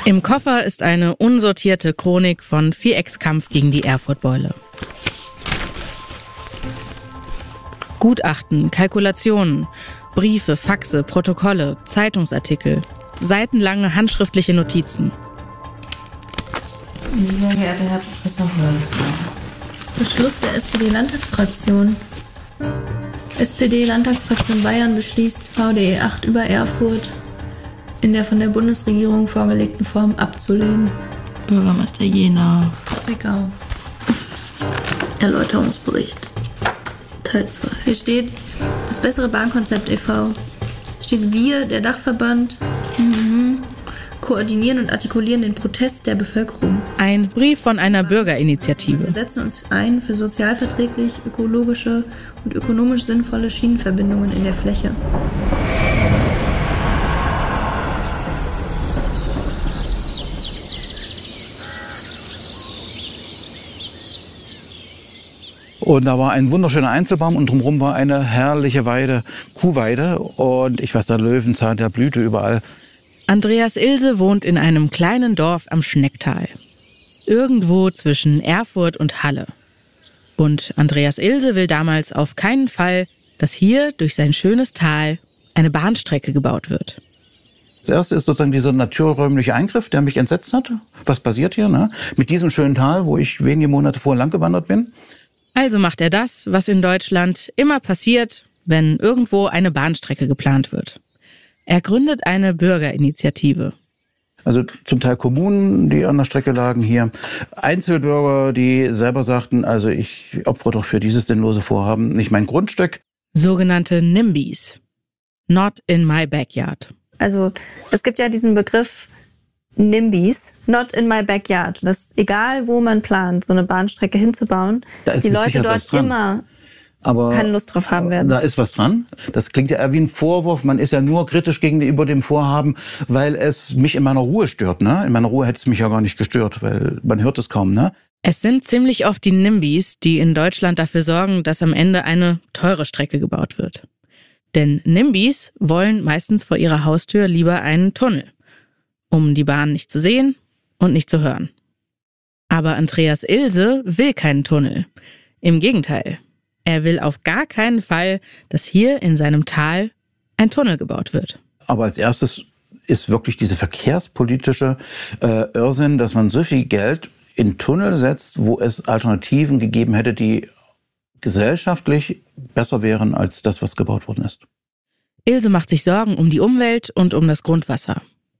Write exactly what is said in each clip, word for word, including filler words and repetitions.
Im Koffer ist eine unsortierte Chronik von Viereckskampf gegen die Erfurtbeule. Gutachten, Kalkulationen, Briefe, Faxe, Protokolle, Zeitungsartikel, seitenlange handschriftliche Notizen. Sehr geehrter Herr Professor Hölzler. Beschluss der S P D-Landtagsfraktion. S P D-Landtagsfraktion Bayern beschließt, V D E acht über Erfurt in der von der Bundesregierung vorgelegten Form abzulehnen. Bürgermeister Jena. Zwickau. Erläuterungsbericht. Teil zwei. Hier steht das bessere Bahnkonzept e V Steht wir, der Dachverband, mhm, koordinieren und artikulieren den Protest der Bevölkerung. Ein Brief von einer Bürgerinitiative. Wir setzen uns ein für sozialverträglich, ökologische und ökonomisch sinnvolle Schienenverbindungen in der Fläche. Und da war ein wunderschöner Einzelbaum und drumherum war eine herrliche Weide, Kuhweide. Und ich weiß, der Löwenzahn, der blühte überall. Andreas Ilse wohnt in einem kleinen Dorf am Schnecktal. Irgendwo zwischen Erfurt und Halle. Und Andreas Ilse will damals auf keinen Fall, dass hier durch sein schönes Tal eine Bahnstrecke gebaut wird. Das erste ist sozusagen dieser naturräumliche Eingriff, der mich entsetzt hat. Was passiert hier, ne? Mit diesem schönen Tal, wo ich wenige Monate vorher lang gewandert bin. Also macht er das, was in Deutschland immer passiert, wenn irgendwo eine Bahnstrecke geplant wird. Er gründet eine Bürgerinitiative. Also zum Teil Kommunen, die an der Strecke lagen hier. Einzelbürger, die selber sagten, also ich opfere doch für dieses sinnlose Vorhaben nicht mein Grundstück. Sogenannte NIMBYs. Not in my backyard. Also es gibt ja diesen Begriff NIMBYs, not in my backyard. Das ist egal, wo man plant, so eine Bahnstrecke hinzubauen, die Leute dort immer Aber keine Lust drauf haben werden. Da ist was dran. Das klingt ja eher wie ein Vorwurf. Man ist ja nur kritisch gegenüber dem Vorhaben, weil es mich in meiner Ruhe stört. Ne? In meiner Ruhe hätte es mich ja gar nicht gestört, weil man hört es kaum. Ne? Es sind ziemlich oft die NIMBYs, die in Deutschland dafür sorgen, dass am Ende eine teure Strecke gebaut wird. Denn NIMBYs wollen meistens vor ihrer Haustür lieber einen Tunnel, um die Bahn nicht zu sehen und nicht zu hören. Aber Andreas Ilse will keinen Tunnel. Im Gegenteil. Er will auf gar keinen Fall, dass hier in seinem Tal ein Tunnel gebaut wird. Aber als erstes ist wirklich diese verkehrspolitische äh, Irrsinn, dass man so viel Geld in Tunnel setzt, wo es Alternativen gegeben hätte, die gesellschaftlich besser wären als das, was gebaut worden ist. Ilse macht sich Sorgen um die Umwelt und um das Grundwasser.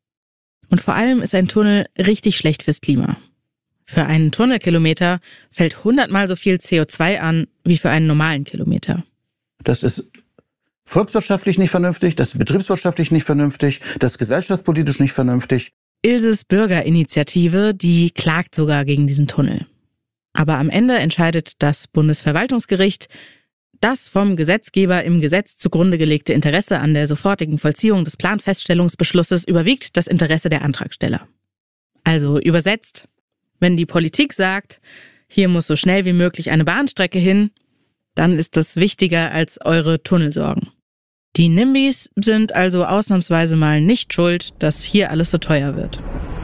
Und vor allem ist ein Tunnel richtig schlecht fürs Klima. Für einen Tunnelkilometer fällt hundertmal so viel C O zwei an wie für einen normalen Kilometer. Das ist volkswirtschaftlich nicht vernünftig, das ist betriebswirtschaftlich nicht vernünftig, das ist gesellschaftspolitisch nicht vernünftig. Ilses Bürgerinitiative, die klagt sogar gegen diesen Tunnel. Aber am Ende entscheidet das Bundesverwaltungsgericht, das vom Gesetzgeber im Gesetz zugrunde gelegte Interesse an der sofortigen Vollziehung des Planfeststellungsbeschlusses überwiegt das Interesse der Antragsteller. Also übersetzt, wenn die Politik sagt, hier muss so schnell wie möglich eine Bahnstrecke hin, dann ist das wichtiger als eure Tunnelsorgen. Die NIMBYs sind also ausnahmsweise mal nicht schuld, dass hier alles so teuer wird.